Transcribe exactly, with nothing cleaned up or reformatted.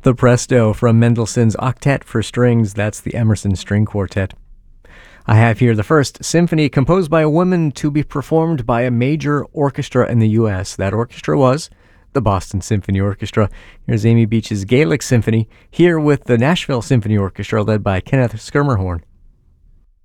The Presto from Mendelssohn's Octet for Strings. That's the Emerson String Quartet. I have here the first symphony composed by a woman to be performed by a major orchestra in the U S. That orchestra was the Boston Symphony Orchestra. Here's Amy Beach's Gaelic Symphony, here with the Nashville Symphony Orchestra led by Kenneth Schermerhorn.